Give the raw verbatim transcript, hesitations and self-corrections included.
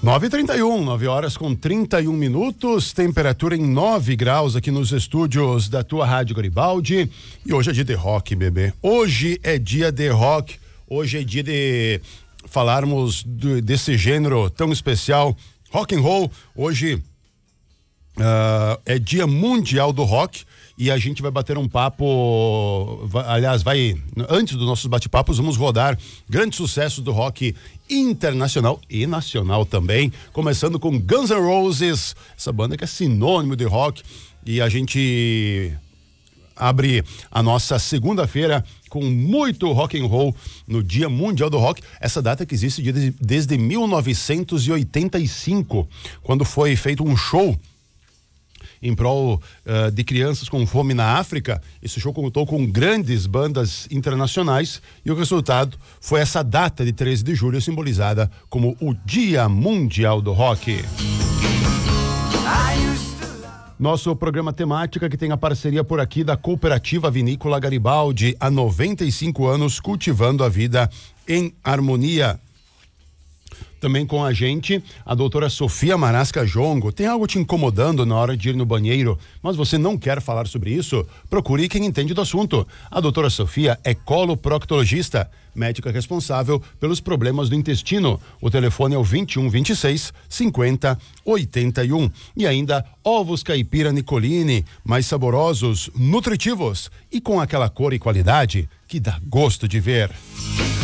nove e trinta e um, nove horas com trinta e um minutos, temperatura em nove graus aqui nos estúdios da tua Rádio Garibaldi. E hoje é dia de rock, bebê. Hoje é dia de rock. Hoje é dia de falarmos do, desse gênero tão especial, rock and roll. Hoje uh, é dia mundial do rock. E a gente vai bater um papo, vai, aliás, vai, antes dos nossos bate-papos, vamos rodar grandes sucessos do rock internacional e nacional também, começando com Guns N' Roses, essa banda que é sinônimo de rock, e a gente abre a nossa segunda-feira com muito rock and roll no Dia Mundial do Rock, essa data que existe desde, desde mil novecentos e oitenta e cinco, quando foi feito um show em prol uh, de crianças com fome na África. Esse show contou com grandes bandas internacionais e o resultado foi essa data de treze de julho, simbolizada como o Dia Mundial do Rock. Nosso programa temática, que tem a parceria por aqui da Cooperativa Vinícola Garibaldi, há noventa e cinco anos, cultivando a vida em harmonia. Também com a gente, a doutora Sofia Marasca Jongo. Tem algo te incomodando na hora de ir no banheiro, mas você não quer falar sobre isso? Procure quem entende do assunto. A doutora Sofia é coloproctologista, médica responsável pelos problemas do intestino. O telefone é o vinte e um, vinte e seis, cinquenta, oitenta e um. E ainda ovos caipira Nicolini, mais saborosos, nutritivos e com aquela cor e qualidade que dá gosto de ver.